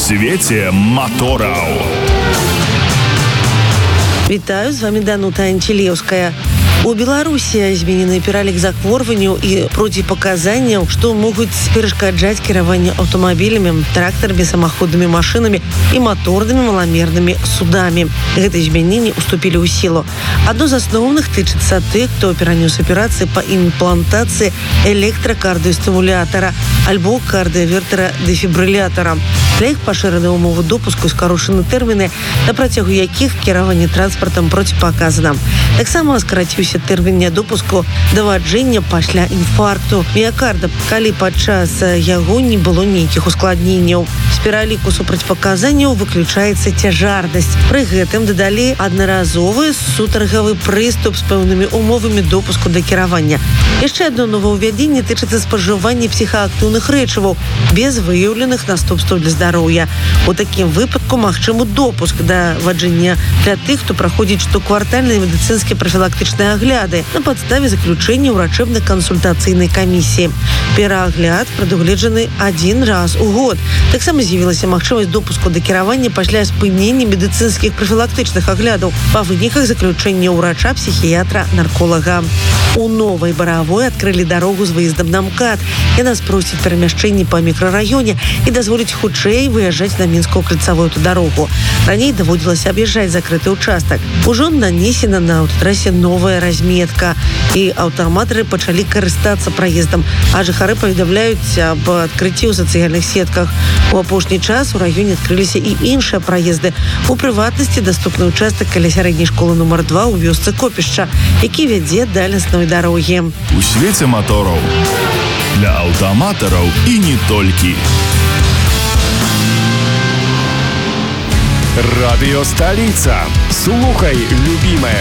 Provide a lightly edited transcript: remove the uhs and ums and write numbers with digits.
свеце мотораў. Вітаю, з вами Данута Анчелеўская. У Беларусі зменены пералік захворванняў і проціпаказанняў, што могуць перашкаджаць кіраванне аўтамабілямі, трактарамі, самаходнымі машынамі і маторнымі маламернымі судамі. Гэтыя змяненні уступілі ў сілу. Адно з асноўных тычыцца тых, хто перанёс аперацыі па імплантацыі электракардыёстымулятара альбо кардыявертара-дэфібрылятара. Для іх пашыраны ўмовы допуску і скарочаны тэрміны, на працягу якіх кіраванне транспартам проціпаказана. Таксама скараціўся тэрмін допуску да ваджэння пасля інфаркту міякарда, калі падчас яго не было нейкіх ускладненняў. З пераліку супрацьпаказанняў выключаецца цяжарнасць. Пры гэтым дадалі аднаразовы сутаргавы прыступ з пэўнымі умовамі допуску да кіравання. Яшчэ адно новаўвядзенне тычыцца спажывання псіхаактыўных рэчываў без выяўленых наступстваў для здароўя. У такім выпадку магчымы допуск да ваджэння для тых, хто праходзіць штоквартальныя медыцынскія прафілактычныя агляды на падставе заключэння ўрачэбнай кансультацыйнай камісіі. Пераагляд прадугледжаны адзін раз у год. Таксама з'явілася магчымасць допуску да кіравання пасля спынення медыцынскіх прафілактычных аглядаў па выніках заключэння ўрача, псіхіятра, нарколага. У Новай Баравой адкрылі дарогу з выездам на МКАД. Яна спросціць перамяшчэнні па мікрараёне і дазволіць хутчэй выязджаць на мінскую кальцавую дарогу. Раней даводзілася аб'язджаць закрыты ўчастак. Ужо нанесена на аўтатрасе новая разметка, і аўтаматары пачалі карыстацца праездам, а жыхары паведамляюць аб адкрыцці ў сацыяльных сетках. У апошні час у раёне адкрыліся і іншыя праезды. У прыватнасці даступны ўчастак каля сярэдняй школы нумар 2 ў вёсцы Копішча, які вядзе да лясной дарогі. У свеце мотораў для аўтаматараў і не толькі. Радио «Столица». Слухай, любимая.